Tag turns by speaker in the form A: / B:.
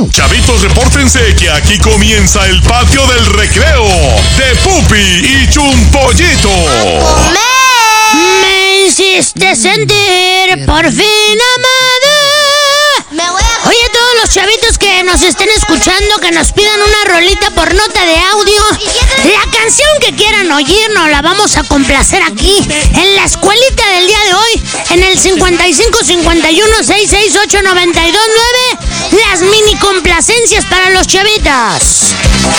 A: Chavitos, repórtense que aquí comienza el patio del recreo de Pupi y Chumpollito.
B: Me hiciste sentir por fin amada. Oye, todos los chavitos que nos estén escuchando, que nos pidan una rolita por nota de audio, la canción que quieran oír, nos la vamos a complacer aquí, en la escuelita del día de hoy, en el 55 51 668 92 9, las mini complacencias para los chavitas.